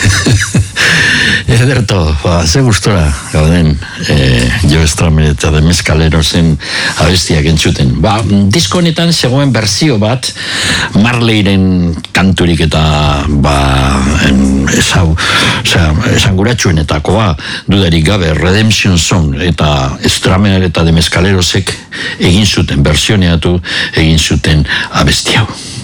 Ederto, ze gustora gauden Joe Strummer eta The Mescalerosen abestiak entzuten. Disko honetan zegoen berzio bat Marleyren kanturik eta esanguratsuenetakoa dudarik gabe Redemption Song eta Strummer eta The Mescalerosek egin zuten, bersioneatu egin zuten abesti hau.